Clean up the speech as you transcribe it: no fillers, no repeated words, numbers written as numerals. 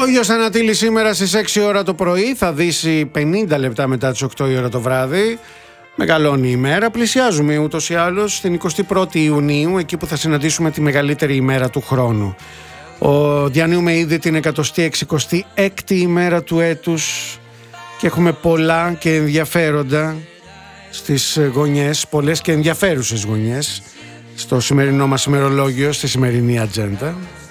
Ο Γιος Ανατήλης σήμερα στις 6 ώρα το πρωί θα δύσει 50 λεπτά μετά τις 8 η ώρα το βράδυ. Μεγαλώνει η ημέρα, πλησιάζουμε ούτως ή άλλως στην 21η Ιουνίου, εκεί που θα συναντήσουμε τη μεγαλύτερη ημέρα του χρόνου. Διανύουμε ήδη την 166η ημέρα του έτους και έχουμε πολλά και ενδιαφέροντα στις γωνιές, πολλές και ενδιαφέρουσες γωνιές στο σημερινό μας ημερολόγιο, στη σημερινή ατζέντα.